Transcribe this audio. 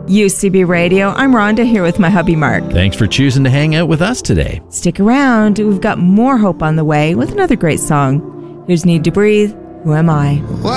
UCB Radio. I'm Rhonda here with my hubby Mark. Thanks for choosing to hang out with us today. Stick around. We've got more hope on the way with another great song. Here's Need to Breathe. Who Am I?